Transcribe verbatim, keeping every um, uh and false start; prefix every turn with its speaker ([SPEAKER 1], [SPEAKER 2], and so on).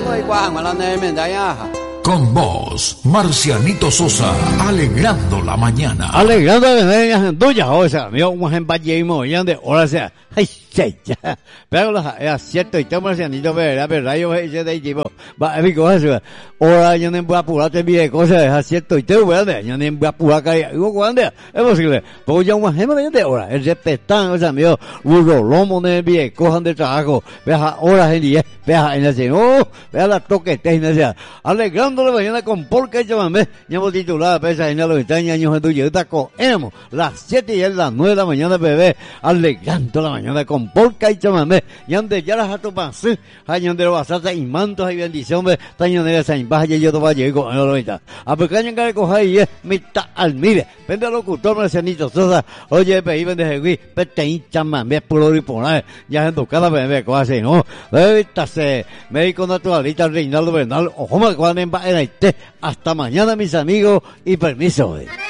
[SPEAKER 1] Con vos, Marcianito Sosa, alegrando la mañana.
[SPEAKER 2] Alegrando la mañana, tuya, o sea, mío, un ejemplo, y de ahora sea, ay, ya, pero es cierto, y tengo Marcianito, pero, pero, yo voy a decir de tipo, va, es mi cosa, ahora yo no voy a apurar, te envíe cosas, es cierto, y tengo, ¿verdad? Yo no voy a apurar, que digo, ¿cuándo? Es posible, porque ya un ejemplo de ahora, el respetan, o sea, mío, un lomo de envíe, cojan de trabajo, vea, ahora en día, vea, en ese, oh, vea la toquete, en ese, alegrando la mañana con Polka y Chamamé, ya hemos titulado, pesa en los veinte años en tu yeta con Emo, las siete y las nueve de la mañana, bebé, alegrando la mañana con Polka y Chamamé, y ande ya las atopas, año de los asas y mantos y bendiciones, taño de esa imagen y yo te vaya con el ahorita, a pequeño que recoja y es mitad al mire, vende al locutor Marcianito Sosa, oye, pe, iban de Jeguí, pete y Chamamé, puro y poner, ya en tu cada bebé, cosas así, ¿no? Bebita se, médico naturalista Reinaldo Bernal, ojo, me cuando en hasta mañana, mis amigos, y permiso.